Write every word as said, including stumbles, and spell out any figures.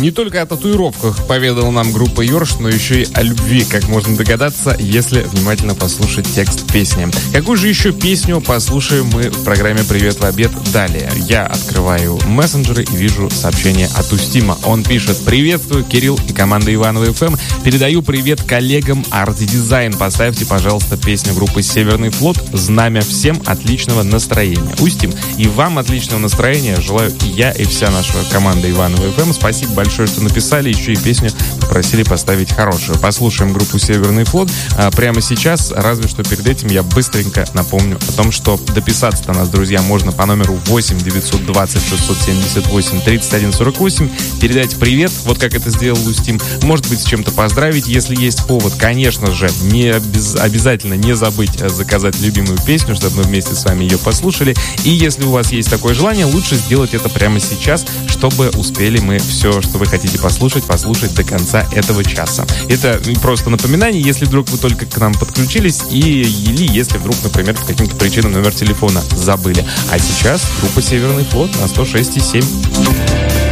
Не только о татуировках поведала нам группа Йорш, но еще и о любви, как можно догадаться, если внимательно послушать текст песни. Какую же еще песню послушаем мы в программе «Привет в обед» далее? Я открываю мессенджеры и вижу сообщение от Устима. Он пишет: «Приветствую, Кирилл и команда Иванова эф эм. Передаю привет коллегам Арти Дизайн. Поставьте, пожалуйста, песню группы Северный флот «Знамя». Всем отличного настроения». Устим, и вам отличного настроения желаю и я, и вся наша команда Иванова эф эм. Спасибо большое, что написали. Еще и песню попросили поставить хорошую. Послушаем группу Северный флот а, прямо сейчас. Разве что перед этим я быстренько напомню о том, что дописаться до нас, друзья, можно по номеру восемь девятьсот двадцать шестьсот семьдесят восемь тридцать один сорок восемь. Передать привет, вот как это сделал Устим. Может быть, с чем-то поздравить, если есть повод. Конечно же, не обез... обязательно не забыть заказать любимую песню, чтобы мы вместе с вами ее послушали. И если у вас есть такое желание, лучше сделать это прямо сейчас, чтобы успели мы все, что вы хотите послушать, послушать до конца этого часа. Это просто напоминание, если вдруг вы только к нам подключились, и, или если вдруг, например, по каким-то причинам номер телефона забыли. А сейчас группа Северный флот на сто шесть и семь.